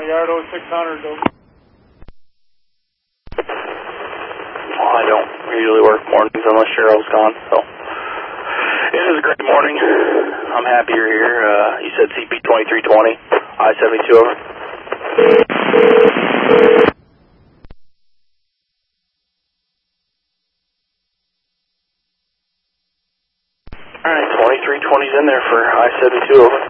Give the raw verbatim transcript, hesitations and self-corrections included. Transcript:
Yard oh six hundred, over. Well, I don't usually work mornings unless Cheryl's gone, so. It is a great morning. I'm happy you're here. Uh, you said C P twenty-three twenty, I seventy-two, over. Alright, twenty-three twenty's in there for I seventy-two, over.